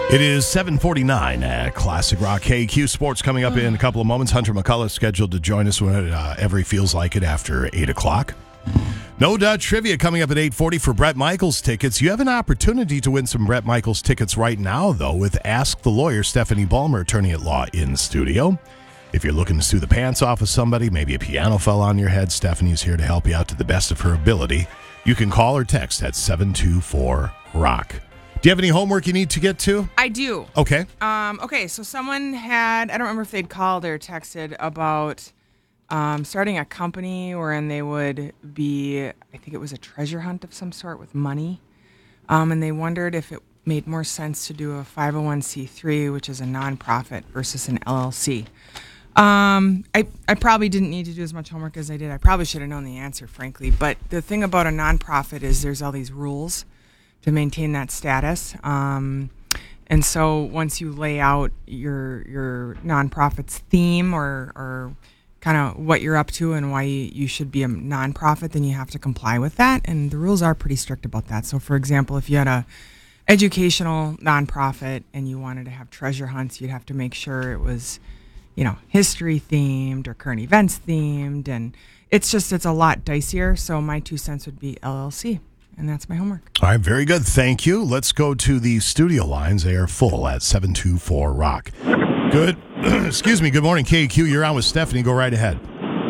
It is 7:49 at Classic Rock KQ Sports. Coming up in a couple of moments. Hunter McCullough is scheduled to join us whenever he feels like it after 8 o'clock. No Doubt Trivia coming up at 8:40 for Bret Michaels tickets. You have an opportunity to win some Bret Michaels tickets right now, though, with Ask the Lawyer, Stephanie Ballmer, attorney at law, in studio. If you're looking to sue the pants off of somebody, maybe a piano fell on your head, Stephanie's here to help you out to the best of her ability. You can call or text at 724-ROCK. Do you have any homework you need to get to? I do. Okay. Okay, so someone I don't remember if they'd called or texted about starting a company wherein they would be, I think it was a treasure hunt of some sort with money. And they wondered if it made more sense to do a 501c3, which is a nonprofit, versus an LLC. I probably didn't need to do as much homework as I did. I probably should have known the answer, frankly. But the thing about a nonprofit is there's all these rules to maintain that status. And so once you lay out your nonprofit's theme or kind of what you're up to and why you should be a nonprofit, then you have to comply with that. And the rules are pretty strict about that. So, for example, if you had a educational nonprofit and you wanted to have treasure hunts, you'd have to make sure it was, history themed or current events themed. And it's a lot dicier. So my 2 cents would be LLC. And that's my homework. All right, very good. Thank you. Let's go to the studio lines. They are full at 724-ROCK. Good. Excuse me. Good morning, KQ. You're on with Stephanie. Go right ahead.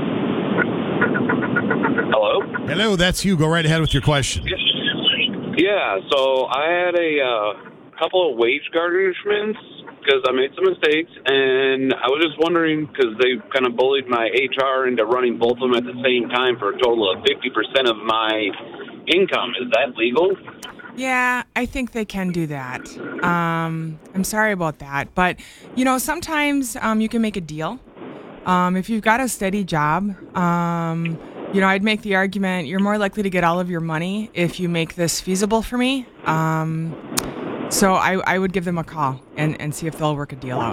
Hello? Hello, that's you. Go right ahead with your question. Yeah, so I had a couple of wage garnishments because I made some mistakes, and I was just wondering, because they kind of bullied my HR into running both of them at the same time for a total of 50% of my income. Is that legal? Yeah, I think they can do that. I'm sorry about that. But, sometimes you can make a deal. If you've got a steady job, I'd make the argument you're more likely to get all of your money if you make this feasible for me. So I would give them a call and see if they'll work a deal out.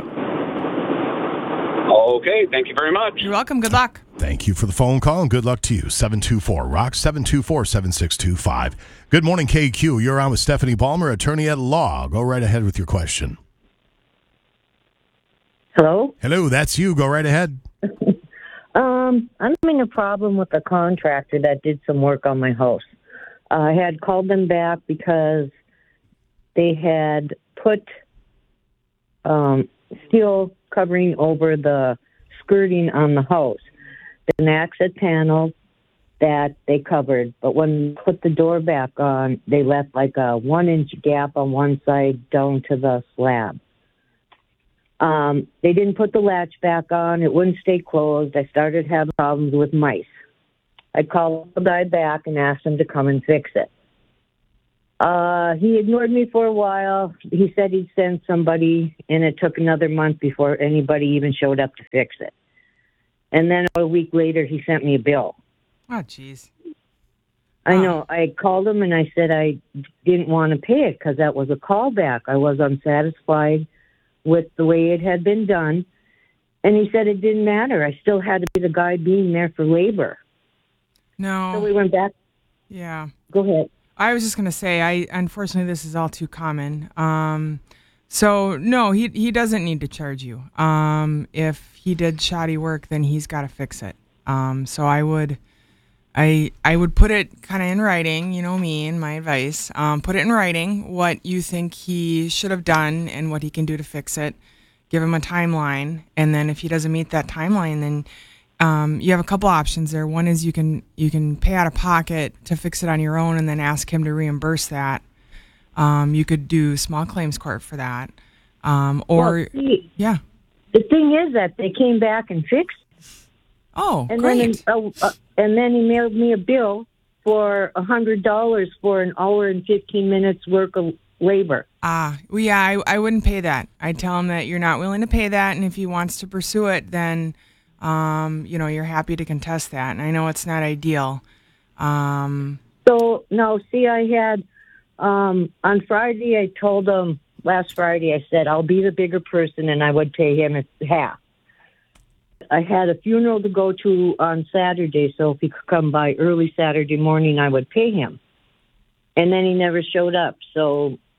Okay, thank you very much. You're welcome. Good luck. Thank you for the phone call, and good luck to you. 724-ROCK, 724-7625. Good morning, KQ. You're on with Stephanie Ballmer, attorney at law. Go right ahead with your question. Hello? Hello, that's you. Go right ahead. I'm having a problem with a contractor that did some work on my house. I had called them back because they had put steel covering over the skirting on the house. There's an accent panel that they covered, but when they put the door back on, they left like a 1-inch gap on one side down to the slab. They didn't put the latch back on. It wouldn't stay closed. I started having problems with mice. I called the guy back and asked him to come and fix it. He ignored me for a while. He said he'd send somebody, and it took another month before anybody even showed up to fix it. And then a week later, he sent me a bill. Oh, jeez. I know. I called him, and I said I didn't want to pay it because that was a callback. I was unsatisfied with the way it had been done. And he said it didn't matter. I still had to be the guy being there for labor. No. So we went back. Yeah. Go ahead. I was just going to say, unfortunately, this is all too common. So, no, he doesn't need to charge you. If he did shoddy work, then he's got to fix it. So I would put it kind of in writing, me and my advice. Put it in writing, what you think he should have done and what he can do to fix it. Give him a timeline. And then if he doesn't meet that timeline, then you have a couple options there. One is you can pay out of pocket to fix it on your own and then ask him to reimburse that. You could do small claims court for that. Yeah. The thing is that they came back and fixed it. Oh, and great. And then he mailed me a bill for $100 for an hour and 15 minutes work of labor. Well, yeah, I wouldn't pay that. I'd tell him that you're not willing to pay that, and if he wants to pursue it, then you're happy to contest that. And I know it's not ideal. So, no, see, I had, on Friday, I told him, last Friday, I said, I'll be the bigger person and I would pay him half. I had a funeral to go to on Saturday, so if he could come by early Saturday morning, I would pay him. And then he never showed up. So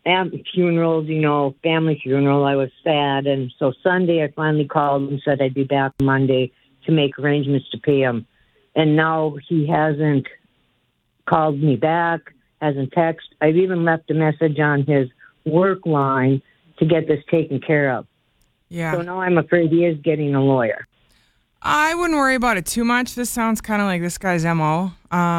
funerals, family funeral. I was sad. And so Sunday I finally called and said I'd be back Monday to make arrangements to pay him. And now he hasn't called me back, hasn't texted. I've even left a message on his work line to get this taken care of. Yeah. So now I'm afraid he is getting a lawyer. I wouldn't worry about it too much. This sounds kind of like this guy's MO.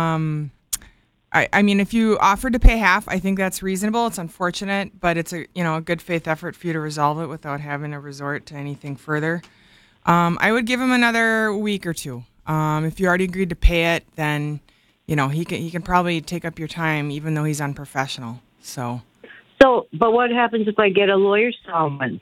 I mean, if you offered to pay half, I think that's reasonable. It's unfortunate, but it's a good faith effort for you to resolve it without having to resort to anything further. I would give him another week or two. If you already agreed to pay it, then he can probably take up your time, even though he's unprofessional. So, but what happens if I get a lawyer summons?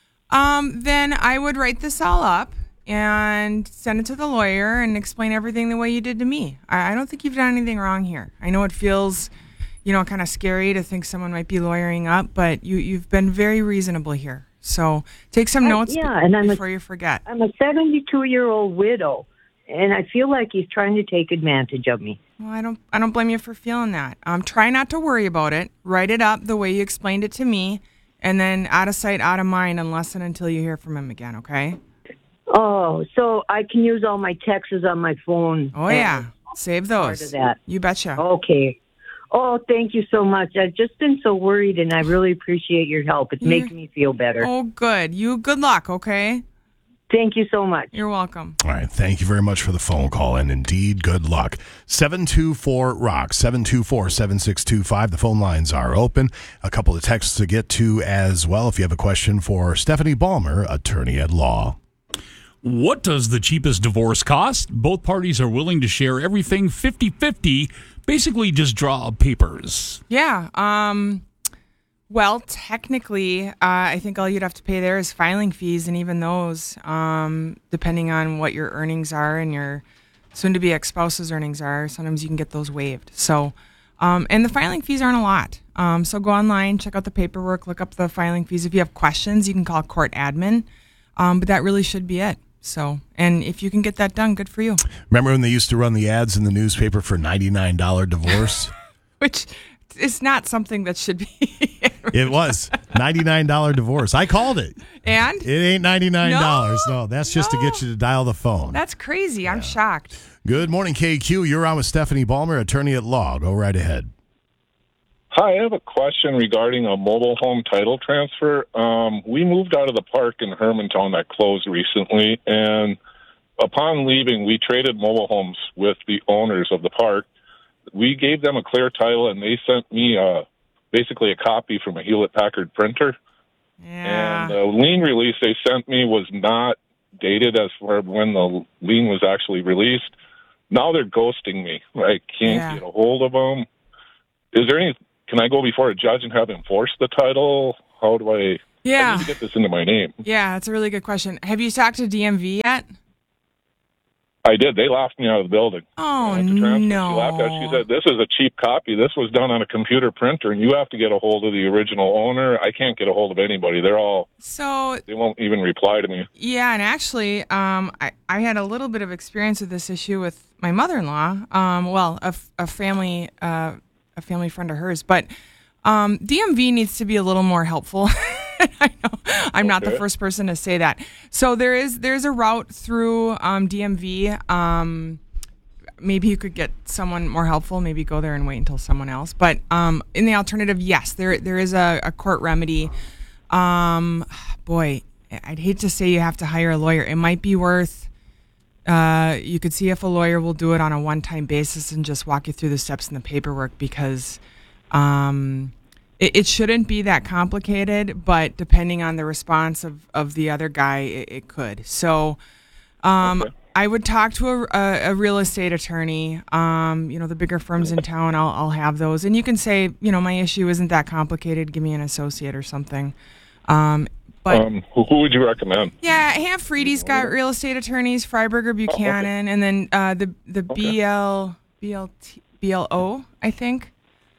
Then I would write this all up and send it to the lawyer and explain everything the way you did to me. I don't think you've done anything wrong here. I know it feels, kind of scary to think someone might be lawyering up, but you've been very reasonable here. So take some notes before you forget. I'm a 72-year-old widow, and I feel like he's trying to take advantage of me. Well, I don't blame you for feeling that. Try not to worry about it. Write it up the way you explained it to me, and then out of sight, out of mind, unless and until you hear from him again, okay? Oh, so I can use all my texts on my phone. Oh, yeah. Save those. Part of that. You betcha. Okay. Oh, thank you so much. I've just been so worried, and I really appreciate your help. It's making me feel better. Oh, good. Good luck, okay? Thank you so much. You're welcome. All right. Thank you very much for the phone call, and indeed, good luck. 724-ROCK, 724-7625. The phone lines are open. A couple of texts to get to as well if you have a question for Stephanie Ballmer, attorney at law. What does the cheapest divorce cost? Both parties are willing to share everything 50-50. Basically, just draw up papers. Yeah. Well, technically, I think all you'd have to pay there is filing fees, and even those, depending on what your earnings are and your soon-to-be ex-spouse's earnings are, sometimes you can get those waived. So, and the filing fees aren't a lot. So go online, check out the paperwork, look up the filing fees. If you have questions, you can call court admin. But that really should be it. So, and if you can get that done, good for you. Remember when they used to run the ads in the newspaper for $99 divorce? Which is not something that should be. It was $99 divorce. I called it. And? It ain't $99. No, that's just to get you to dial the phone. That's crazy. I'm shocked. Good morning, KQ. You're on with Stephanie Ballmer, attorney at law. Go right ahead. Hi, I have a question regarding a mobile home title transfer. We moved out of the park in Hermantown that closed recently, and upon leaving, we traded mobile homes with the owners of the park. We gave them a clear title, and they sent me basically a copy from a Hewlett-Packard printer. Yeah. And the lien release they sent me was not dated as for when the lien was actually released. Now they're ghosting me. I can't get a hold of them. Is there any... Can I go before a judge and have him enforce the title? How do I... I need to get this into my name. Yeah, that's a really good question. Have you talked to DMV yet? I did. They laughed me out of the building. Oh, no. She laughed at it. She said, this is a cheap copy. This was done on a computer printer, and you have to get a hold of the original owner. I can't get a hold of anybody. They're all... They won't even reply to me. Yeah, and actually, I had a little bit of experience with this issue with my mother-in-law. A family friend of hers, but DMV needs to be a little more helpful. I know I'm not the first person to say that. So there's a route through DMV. Maybe you could get someone more helpful. Maybe go there and wait until someone else. But in the alternative, yes, there is a court remedy. Boy, I'd hate to say you have to hire a lawyer. It might be worth. You could see if a lawyer will do it on a one-time basis and just walk you through the steps in the paperwork, because it shouldn't be that complicated, but depending on the response of the other guy, it could. So I would talk to a real estate attorney. The bigger firms in town, I'll have those. And you can say, my issue isn't that complicated. Give me an associate or something. But who would you recommend? Yeah, Hank Freedy's got real estate attorneys, Freiberger Buchanan, and then the BLO, I think.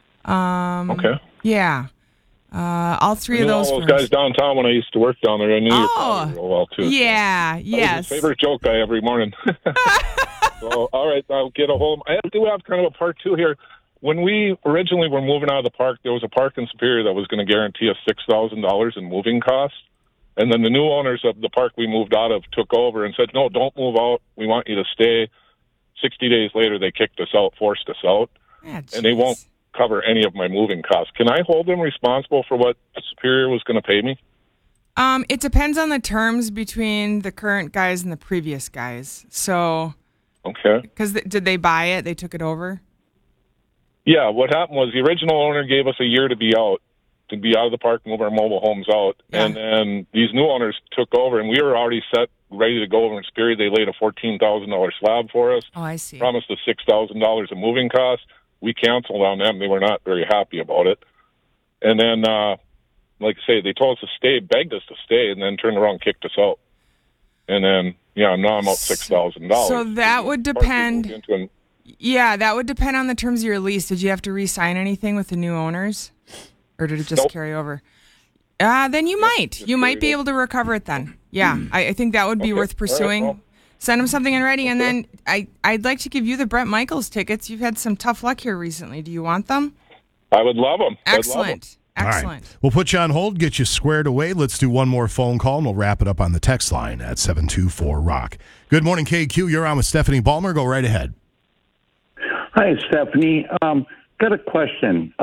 Yeah. All three of those. All those guys downtown when I used to work down there. I knew you probably real well too. Yeah, so. That was his favorite joke guy every morning. So, all right, I'll get a hold. I do have kind of a part two here. when we originally were moving out of the park, there was a park in Superior that was going to guarantee us $6,000 in moving costs. And then the new owners of the park we moved out of took over and said, no, don't move out. We want you to stay. 60 days later, they kicked us out, forced us out. And they won't cover any of my moving costs. Can I hold them responsible for what Superior was going to pay me? It depends on the terms between the current guys and the previous guys. So, okay. Because did they buy it? They took it over? Yeah, what happened was the original owner gave us a year to be out of the park, move our mobile homes out. Yeah. And then these new owners took over, and we were already set, ready to go over in Superior. They laid a $14,000 slab for us. Oh, I see. Promised us $6,000 in moving costs. We canceled on them. They were not very happy about it. And then, like I say, they told us to stay, begged us to stay, and then turned around and kicked us out. And then, now I'm out $6,000. So that would depend. Yeah, that would depend on the terms of your lease. Did you have to re-sign anything with the new owners? Or did it just carry over? Then you might. You might be able to recover it then. Yeah, I think that would be worth pursuing. Right, well, send them something in writing, and then I'd like to give you the Brett Michaels tickets. You've had some tough luck here recently. Do you want them? I would love them. Excellent. Excellent. All right. We'll put you on hold, get you squared away. Let's do one more phone call, and we'll wrap it up on the text line at 724-ROCK. Good morning, KQ. You're on with Stephanie Ballmer. Go right ahead. Hi, Stephanie. Got a question.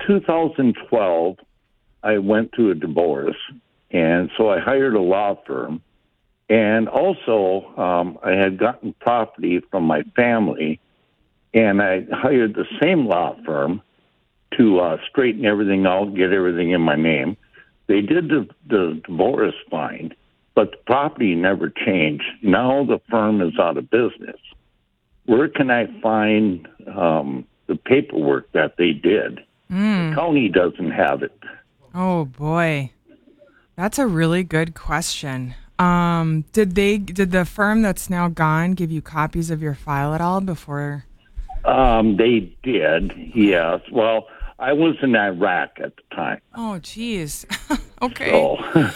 2012, I went through a divorce, and so I hired a law firm. And also, I had gotten property from my family, and I hired the same law firm to straighten everything out, get everything in my name. They did the divorce fine, but the property never changed. Now the firm is out of business. Where can I find the paperwork that they did? The county doesn't have it. Oh, boy. That's a really good question. Did the firm that's now gone give you copies of your file at all before? They did, yes. Well, I was in Iraq at the time. Oh, geez. Okay. So,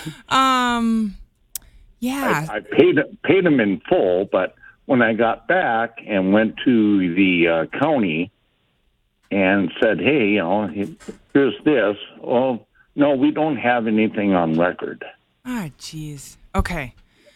yeah. I paid them in full, but when I got back and went to the county and said, hey, here's this. Oh, no, we don't have anything on record. Ah, geez. Okay.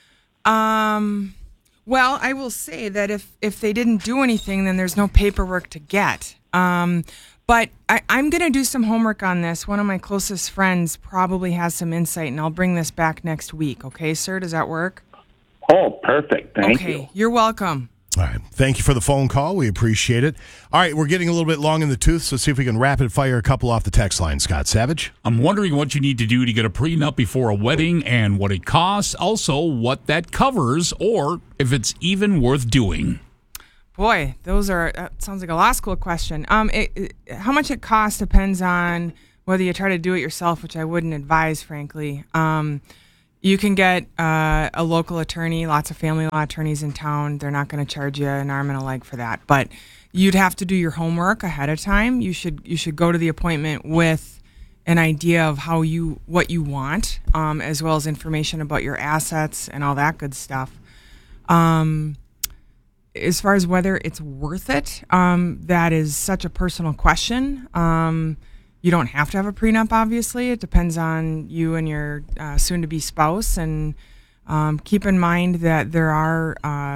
Well, I will say that if they didn't do anything, then there's no paperwork to get. But I'm going to do some homework on this. One of my closest friends probably has some insight, and I'll bring this back next week. Okay, sir? Does that work? Oh, perfect. Thank you. Okay, you're welcome. All right. Thank you for the phone call. We appreciate it. All right, we're getting a little bit long in the tooth, so see if we can rapid fire a couple off the text line. Scott Savage? I'm wondering what you need to do to get a prenup before a wedding and what it costs, also what that covers, or if it's even worth doing. Boy, that sounds like a law school question. How much it costs depends on whether you try to do it yourself, which I wouldn't advise, frankly. You can get a local attorney, lots of family law attorneys in town. They're not going to charge you an arm and a leg for that. But you'd have to do your homework ahead of time. You should go to the appointment with an idea of what you want, as well as information about your assets and all that good stuff. As far as whether it's worth it, that is such a personal question. You don't have to have a prenup, obviously. It depends on you and your soon-to-be spouse. And keep in mind that there are,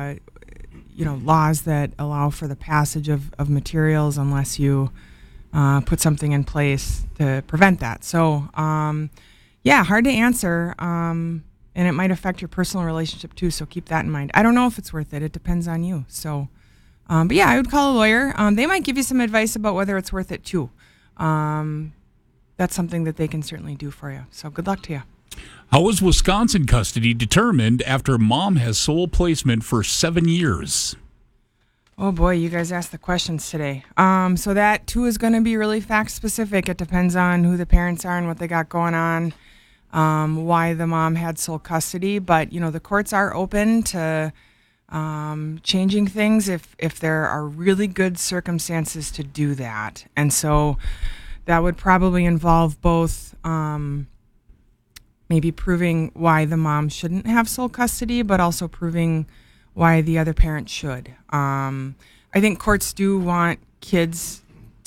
laws that allow for the passage of materials unless you put something in place to prevent that. So, hard to answer. And it might affect your personal relationship, too, so keep that in mind. I don't know if it's worth it. It depends on you. So, I would call a lawyer. They might give you some advice about whether it's worth it, too. That's something that they can certainly do for you. So good luck to you. How was Wisconsin custody determined after mom has sole placement for 7 years? Oh, boy, you guys asked the questions today. So that, too, is going to be really fact-specific. It depends on who the parents are and what they got going on. Why the mom had sole custody, but the courts are open to changing things if there are really good circumstances to do that, and so that would probably involve both maybe proving why the mom shouldn't have sole custody, but also proving why the other parent should. I think courts do want kids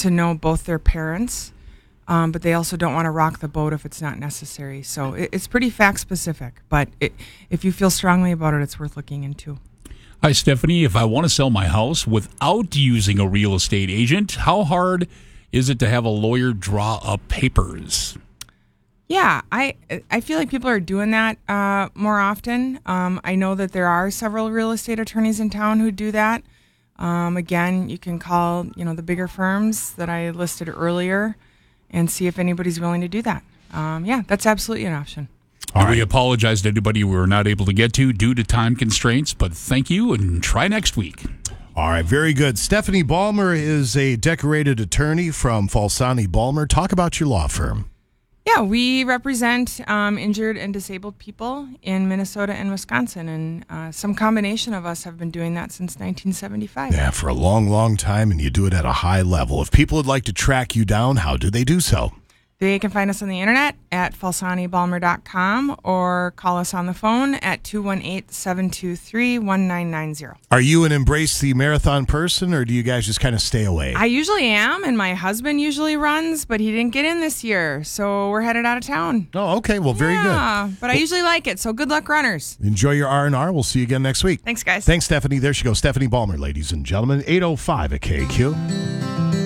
to know both their parents, but they also don't want to rock the boat if it's not necessary. So it's pretty fact specific, but if you feel strongly about it, it's worth looking into. Hi, Stephanie. If I want to sell my house without using a real estate agent, how hard is it to have a lawyer draw up papers? Yeah, I feel like people are doing that more often. I know that there are several real estate attorneys in town who do that. Again, you can call the bigger firms that I listed earlier and see if anybody's willing to do that. Yeah, that's absolutely an option. We apologize to anybody we were not able to get to due to time constraints, but thank you and try next week. All right, very good. Stephanie Ballmer is a decorated attorney from Falsani Ballmer. Talk about your law firm. Yeah, we represent injured and disabled people in Minnesota and Wisconsin, and some combination of us have been doing that since 1975. Yeah, for a long, long time, and you do it at a high level. If people would like to track you down, how do they do so? They can find us on the internet at falsanibalmer.com or call us on the phone at 218-723-1990. Are you an Embrace the Marathon person, or do you guys just kind of stay away? I usually am, and my husband usually runs, but he didn't get in this year, so we're headed out of town. Oh, okay. Well, very good. Yeah, but I usually like it, so good luck, runners. Enjoy your R&R. We'll see you again next week. Thanks, guys. Thanks, Stephanie. There she goes, Stephanie Ballmer, ladies and gentlemen. 8:05 at KQ.